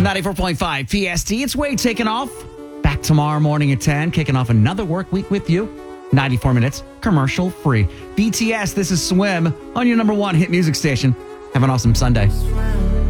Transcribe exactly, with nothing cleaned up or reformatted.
ninety-four point five P S T. It's Wade taking off. Back tomorrow morning at ten, kicking off another work week with you. ninety-four minutes, commercial free. B T S, this is Swim on your number one hit music station. Have an awesome Sunday.